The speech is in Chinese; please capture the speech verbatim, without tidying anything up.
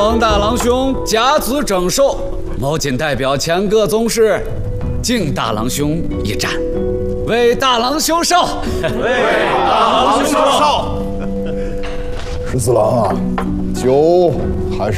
奉大郎兄家族征收，某谨代表前各宗室敬大郎兄一战，为大郎兄寿， 为大郎兄寿。 十四郎啊，酒。